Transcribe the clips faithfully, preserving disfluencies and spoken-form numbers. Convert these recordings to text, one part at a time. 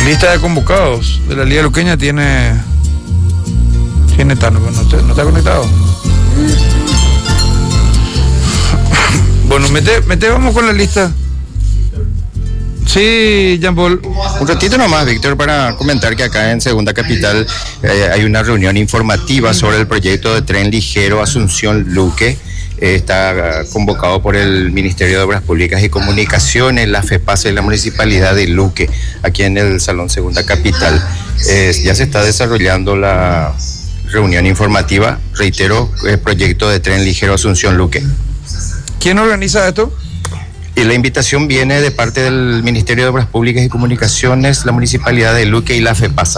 Lista de convocados de la Liga Luqueña tiene... Tiene Tano, pero no está, no está conectado. Bueno, mete, mete, vamos con la lista. Sí, Jean Paul. Un ratito nomás, Víctor, para comentar que acá en Segunda Capital eh, hay una reunión informativa sobre el proyecto de tren ligero Asunción-Luque. Eh, está convocado por el Ministerio de Obras Públicas y Comunicaciones, la FEPASA y la Municipalidad de Luque, aquí en el Salón Segunda Capital. Eh, ya se está desarrollando la reunión informativa, reitero, el proyecto de tren ligero Asunción-Luque. ¿Quién organiza esto? Y la invitación viene de parte del Ministerio de Obras Públicas y Comunicaciones, la Municipalidad de Luque y la FEPASA.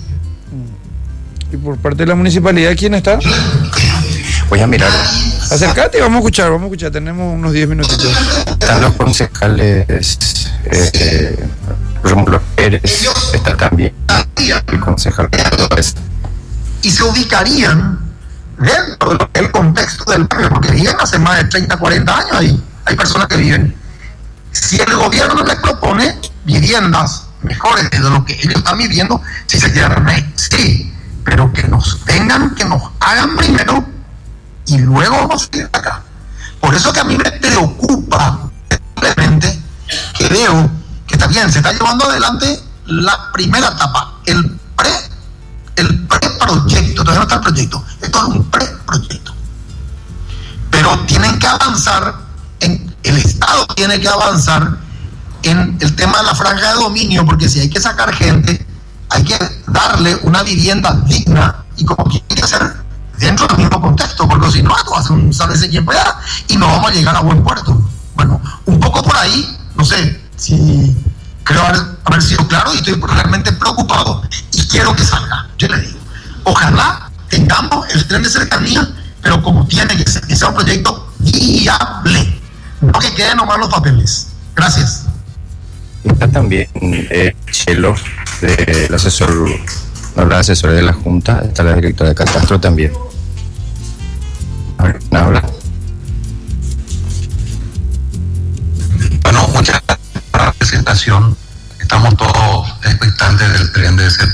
¿Y por parte de la Municipalidad quién está? Voy a mirar. Acércate y vamos a escuchar, vamos a escuchar, tenemos unos diez minutitos. Están los concejales, eh, Rómulo Pérez, está también el concejal Pérez. Y se ubicarían dentro del contexto del barrio, porque viven hace más de treinta, cuarenta años ahí. Hay personas que viven. Si el gobierno les propone viviendas mejores de lo que ellos están viviendo, si se quedan ahí, sí, pero que nos vengan, que nos hagan primero y luego vamos a ir acá. Por eso que a mí me preocupa simplemente que veo que está bien, se está llevando adelante la primera etapa, el pre, el preproyecto, todavía no está el proyecto, esto es un preproyecto. Pero tienen que avanzar. En, el Estado tiene que avanzar en el tema de la franja de dominio, porque si hay que sacar gente, hay que darle una vivienda digna y como tiene que ser dentro del mismo contexto, porque si no, esto va a ser un sálvese quien pueda y no vamos a llegar a buen puerto. Bueno, un poco por ahí, no sé si creo haber, haber sido claro y estoy realmente preocupado y quiero que salga. Yo le digo, ojalá tengamos el tren de cercanía, pero como tiene que ser, que sea un proyecto viable. No que queden nomás los papeles. Gracias. Está también eh, Chelo, de, el asesor, no, la asesora de la Junta, está la directora de Catastro también. A ver, ¿quién habla? Bueno, muchas gracias por la presentación. Estamos todos expectantes del tren de ese